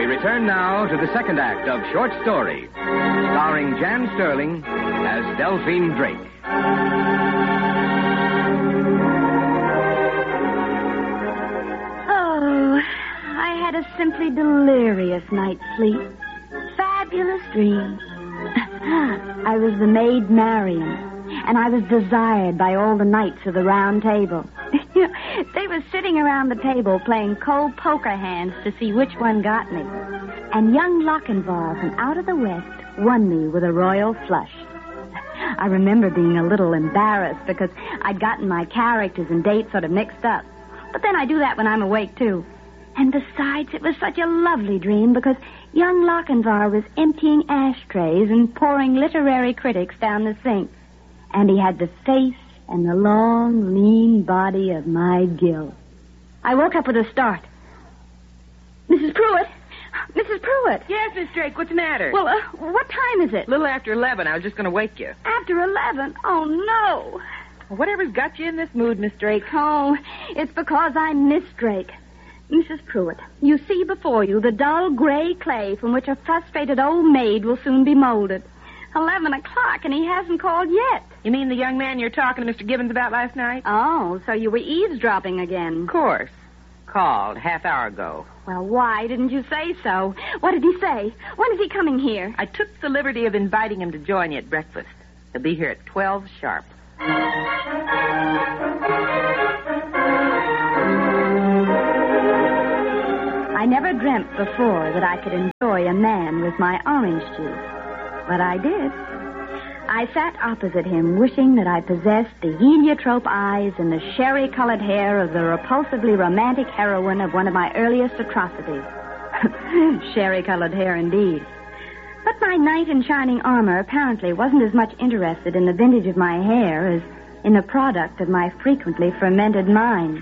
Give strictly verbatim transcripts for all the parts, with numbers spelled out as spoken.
return now to the second act of Short Story, starring Jan Sterling as Delphine Drake. Oh, I had a simply delirious night's sleep. Fabulous dreams. I was the maid Marian, and I was desired by all the knights of the Round Table. They were sitting around the table playing cold poker hands to see which one got me. And young Lochinvar from out of the West won me with a royal flush. I remember being a little embarrassed because I'd gotten my characters and dates sort of mixed up. But then I do that when I'm awake, too. And besides, it was such a lovely dream because young Lochinvar was emptying ashtrays and pouring literary critics down the sink. And he had the face and the long, lean body of my Gil. I woke up with a start. Missus Pruitt? Missus Pruitt? Yes, Miss Drake, what's the matter? Well, uh, what time is it? A little after eleven. I was just going to wake you. After eleven? Oh, no. Well, whatever's got you in this mood, Miss Drake? Oh, it's because I miss Drake. Missus Pruitt, you see before you the dull gray clay from which a frustrated old maid will soon be molded. Eleven o'clock, and he hasn't called yet. You mean the young man you're talking to Mister Gibbons about last night? Oh, so you were eavesdropping again. Of course. Called half hour ago. Well, why didn't you say so? What did he say? When is he coming here? I took the liberty of inviting him to join you at breakfast. He'll be here at twelve sharp. I never dreamt before that I could enjoy a man with my orange juice. But I did. I sat opposite him, wishing that I possessed the heliotrope eyes and the sherry-colored hair of the repulsively romantic heroine of one of my earliest atrocities. Sherry-colored hair, indeed. But my knight in shining armor apparently wasn't as much interested in the vintage of my hair as in the product of my frequently fermented mind.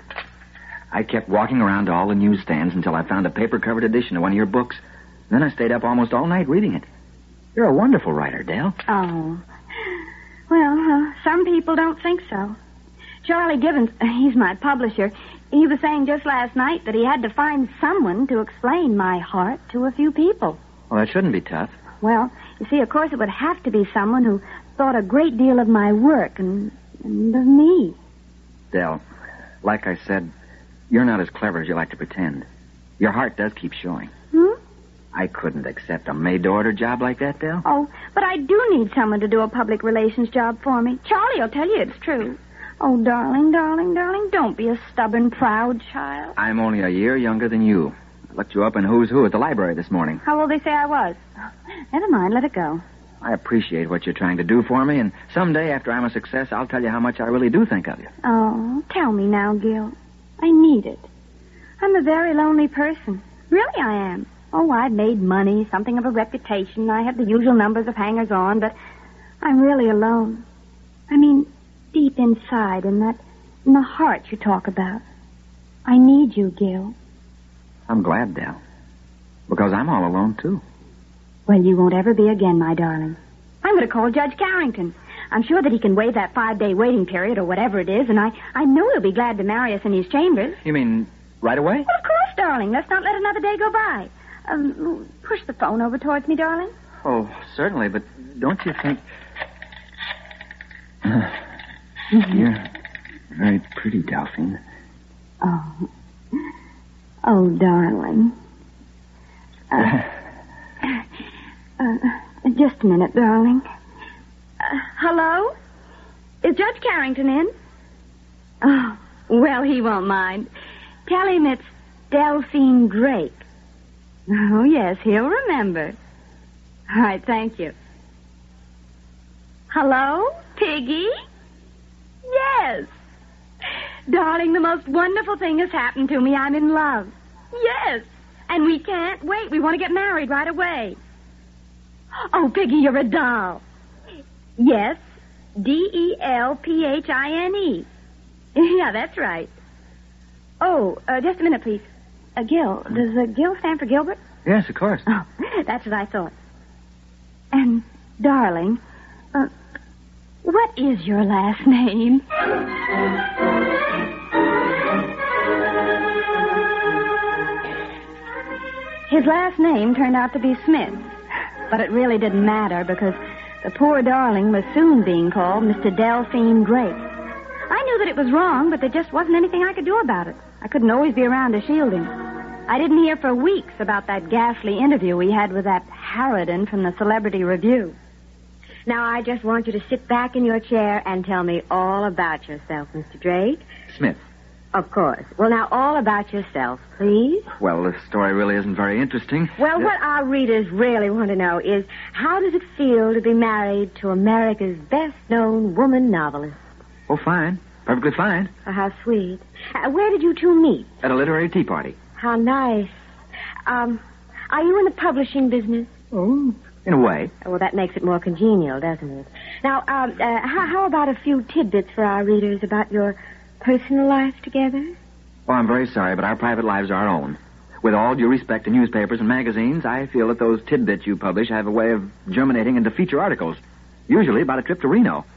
I kept walking around to all the newsstands until I found a paper-covered edition of one of your books. Then I stayed up almost all night reading it. You're a wonderful writer, Dale. Oh. Well, uh, some people don't think so. Charlie Gibbons, uh, he's my publisher, he was saying just last night that he had to find someone to explain my heart to a few people. Well, that shouldn't be tough. Well, you see, of course, it would have to be someone who thought a great deal of my work and, and of me. Dale, like I said, you're not as clever as you like to pretend. Your heart does keep showing. Hmm? I couldn't accept a maid-to-order job like that, Dale. Oh, but I do need someone to do a public relations job for me. Charlie will tell you it's true. Oh, darling, darling, darling, don't be a stubborn, proud child. I'm only a year younger than you. I looked you up in Who's Who at the library this morning. How old they say I was? Never mind, let it go. I appreciate what you're trying to do for me, and someday after I'm a success, I'll tell you how much I really do think of you. Oh, tell me now, Gil. I need it. I'm a very lonely person. Really, I am. Oh, I've made money, something of a reputation. I have the usual numbers of hangers-on, but I'm really alone. I mean, deep inside, in that, in the heart you talk about. I need you, Gil. I'm glad, Dale. Because I'm all alone, too. Well, you won't ever be again, my darling. I'm going to call Judge Carrington. I'm sure that he can waive that five-day waiting period or whatever it is, and I, I know he'll be glad to marry us in his chambers. You mean right away? Well, of course, darling. Let's not let another day go by. Um, push the phone over towards me, darling. Oh, certainly, but don't you think... You're very pretty, Delphine. Oh. Oh, darling. Uh, uh, just a minute, darling. Uh, hello? Is Judge Carrington in? Oh, well, he won't mind. Tell him it's Delphine Drake. Oh, yes, he'll remember. All right, thank you. Hello, Piggy? Yes. Darling, the most wonderful thing has happened to me. I'm in love. Yes. And we can't wait. We want to get married right away. Oh, Piggy, you're a doll. Yes. D E L P H I N E. Yeah, that's right. Oh, uh, just a minute, please. Uh, Gil. Does uh, Gil stand for Gilbert? Yes, of course. Oh, that's what I thought. And, darling, uh, what is your last name? His last name turned out to be Smith. But it really didn't matter because the poor darling was soon being called Mister Delphine Drake. I knew that it was wrong, but there just wasn't anything I could do about it. I couldn't always be around to shield him. I didn't hear for weeks about that ghastly interview we had with that harridan from the Celebrity Review. Now, I just want you to sit back in your chair and tell me all about yourself, Mister Drake. Smith. Of course. Well, now, all about yourself, please. Well, the story really isn't very interesting. Well, Uh, what our readers really want to know is, how does it feel to be married to America's best-known woman novelist? Oh, fine. Perfectly fine. Oh, how sweet. Uh, where did you two meet? At a literary tea party. How nice. Um, are you in the publishing business? Oh, in a way. Oh, well, that makes it more congenial, doesn't it? Now, um, uh, how, how about a few tidbits for our readers about your personal life together? Oh, I'm very sorry, but our private lives are our own. With all due respect to newspapers and magazines, I feel that those tidbits you publish have a way of germinating into feature articles. Usually about a trip to Reno.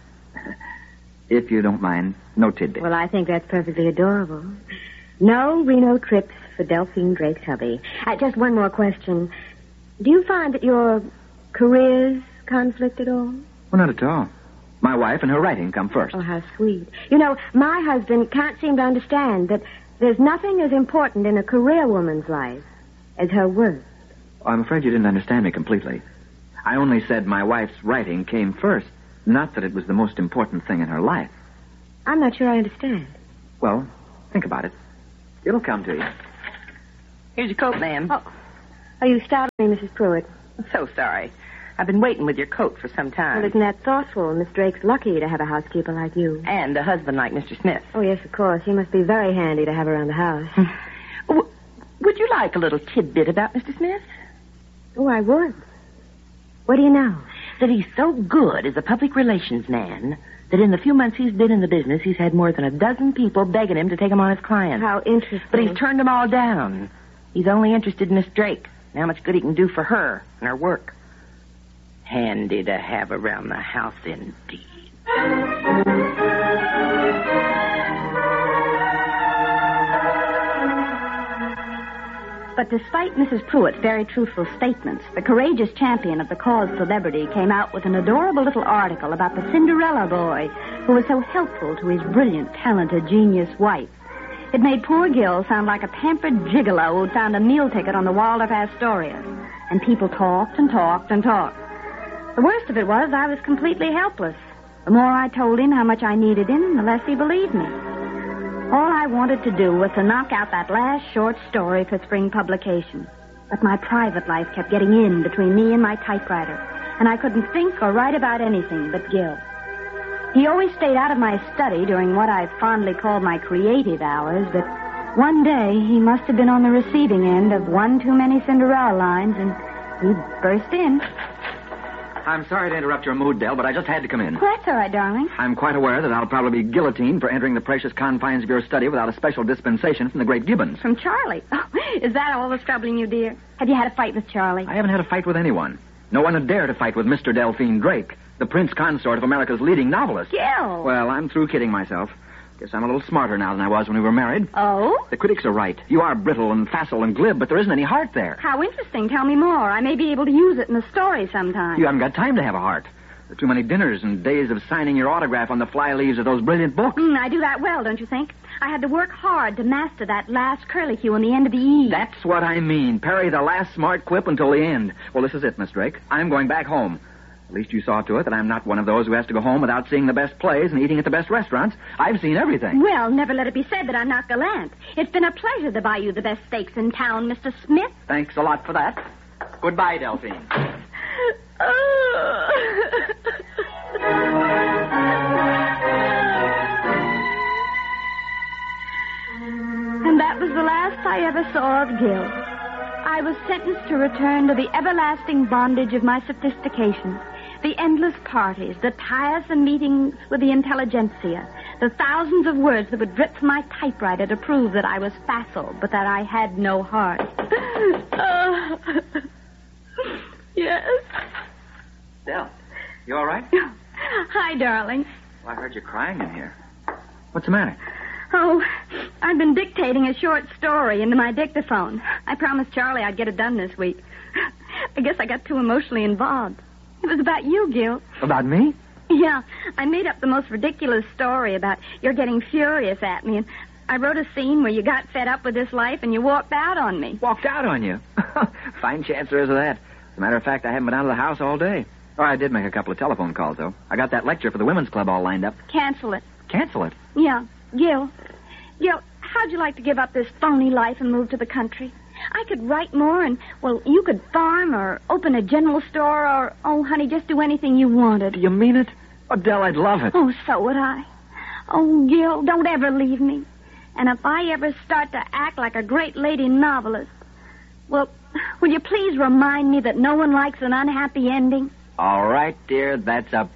If you don't mind, no tidbits. Well, I think that's perfectly adorable. No Reno trips for Delphine Drake's hubby. Uh, just one more question. Do you find that your careers conflict at all? Well, not at all. My wife and her writing come first. Oh, how sweet. You know, my husband can't seem to understand that there's nothing as important in a career woman's life as her work. Oh, I'm afraid you didn't understand me completely. I only said my wife's writing came first, not that it was the most important thing in her life. I'm not sure I understand. Well, think about it. It'll come to you. Here's your coat, ma'am. Oh, are you startling me, Missus Pruitt? I'm so sorry. I've been waiting with your coat for some time. Well, isn't that thoughtful? Miss Drake's lucky to have a housekeeper like you. And a husband like Mister Smith. Oh, yes, of course. He must be very handy to have around the house. W- would you like a little tidbit about Mister Smith? Oh, I would. What do you know? That he's so good as a public relations man that in the few months he's been in the business, he's had more than a dozen people begging him to take him on as clients. How interesting. But he's turned them all down. He's only interested in Miss Drake and how much good he can do for her and her work. Handy to have around the house, indeed. But despite Missus Pruitt's very truthful statements, the courageous champion of the cause Celebrity came out with an adorable little article about the Cinderella boy who was so helpful to his brilliant, talented, genius wife. It made poor Gil sound like a pampered gigolo who'd found a meal ticket on the Waldorf Astoria. And people talked and talked and talked. The worst of it was I was completely helpless. The more I told him how much I needed him, the less he believed me. All I wanted to do was to knock out that last short story for spring publication. But my private life kept getting in between me and my typewriter, and I couldn't think or write about anything but Gil. He always stayed out of my study during what I fondly called my creative hours, but one day he must have been on the receiving end of one too many Cinderella lines, and he burst in. I'm sorry to interrupt your mood, Dell, but I just had to come in. Well, that's all right, darling. I'm quite aware that I'll probably be guillotined for entering the precious confines of your study without a special dispensation from the great Gibbons. From Charlie. Oh, is that all that's troubling you, dear? Have you had a fight with Charlie? I haven't had a fight with anyone. No one would dare to fight with Mister Delphine Drake, the prince consort of America's leading novelist. Gil! Well, I'm through kidding myself. Guess I'm a little smarter now than I was when we were married. Oh? The critics are right. You are brittle and facile and glib, but there isn't any heart there. How interesting. Tell me more. I may be able to use it in a story sometime. You haven't got time to have a heart. There are too many dinners and days of signing your autograph on the fly leaves of those brilliant books. Mm, I do that well, don't you think? I had to work hard to master that last curlicue on the end of the E. That's what I mean. Parry the last smart quip until the end. Well, this is it, Miss Drake. I'm going back home. At least you saw to it that I'm not one of those who has to go home without seeing the best plays and eating at the best restaurants. I've seen everything. Well, never let it be said that I'm not gallant. It's been a pleasure to buy you the best steaks in town, Mister Smith. Thanks a lot for that. Goodbye, Delphine. And that was the last I ever saw of Gil. I was sentenced to return to the everlasting bondage of my sophistication, the endless parties, the tiresome meetings with the intelligentsia, the thousands of words that would drip from my typewriter to prove that I was facile, but that I had no heart. Oh. Yes. Del, you all right? Hi, darling. Well, I heard you crying in here. What's the matter? Oh, I've been dictating a short story into my dictaphone. I promised Charlie I'd get it done this week. I guess I got too emotionally involved. It was about you, Gil. About me? Yeah, I made up the most ridiculous story about you're getting furious at me, and I wrote a scene where you got fed up with this life and you walked out on me. Walked out on you? Fine chance there is of that. As a matter of fact, I haven't been out of the house all day. Oh, I did make a couple of telephone calls, though. I got that lecture for the women's club all lined up. Cancel it. Cancel it? Yeah. Gil, Gil, how'd you like to give up this phony life and move to the country? I could write more and, well, you could farm or open a general store or, oh, honey, just do anything you wanted. Do you mean it? Oh, Del, I'd love it. Oh, so would I. Oh, Gil, don't ever leave me. And if I ever start to act like a great lady novelist, well, will you please remind me that no one likes an unhappy ending? All right, dear, that's a